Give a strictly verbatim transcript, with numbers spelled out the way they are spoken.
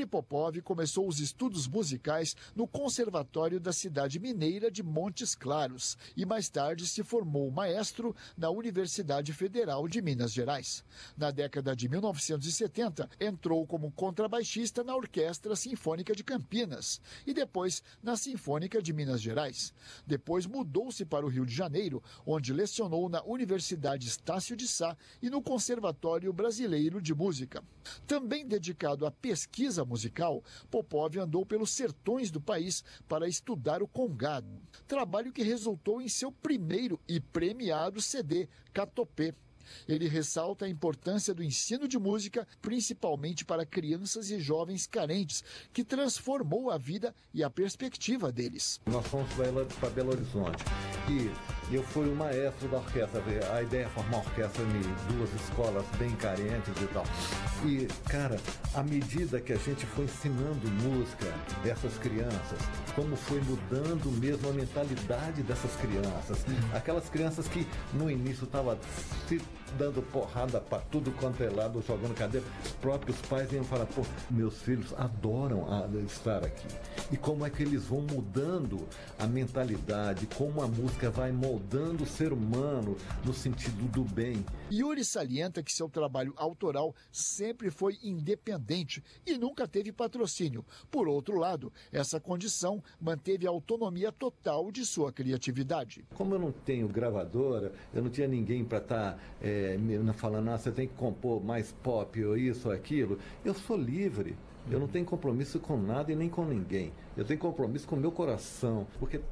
Yuri Popov começou os estudos musicais no Conservatório da cidade mineira de Montes Claros e mais tarde se formou maestro na Universidade Federal de Minas Gerais. Na década de mil novecentos e setenta, entrou como contrabaixista na Orquestra Sinfônica de Campinas e depois na Sinfônica de Minas Gerais. Depois mudou-se para o Rio de Janeiro, onde lecionou na Universidade Estácio de Sá e no Conservatório Brasileiro de Música. Também dedicado à pesquisa musical, Popov andou pelos sertões do país para estudar o congado, trabalho que resultou em seu primeiro e premiado C D, Catopê. Ele ressalta a importância do ensino de música, principalmente para crianças e jovens carentes, que transformou a vida e a perspectiva deles. Nós fomos para Belo Horizonte e eu fui o maestro da orquestra. A ideia é formar uma orquestra em duas escolas bem carentes e tal. E, cara, à medida que a gente foi ensinando música dessas crianças, como foi mudando mesmo a mentalidade dessas crianças. Aquelas crianças que no início estavam se dando porrada para tudo quanto é lado, jogando cadeira, os próprios pais iam falar, pô, meus filhos adoram estar aqui. E como é que eles vão mudando a mentalidade, como a música vai moldando o ser humano no sentido do bem. Yuri salienta que seu trabalho autoral sempre foi independente e nunca teve patrocínio. Por outro lado, essa condição manteve a autonomia total de sua criatividade. Como eu não tenho gravadora, eu não tinha ninguém para estar é, me falando, ah, você tem que compor mais pop ou isso ou aquilo, eu sou livre. Eu não tenho compromisso com nada e nem com ninguém. Eu tenho compromisso com o meu coração, porque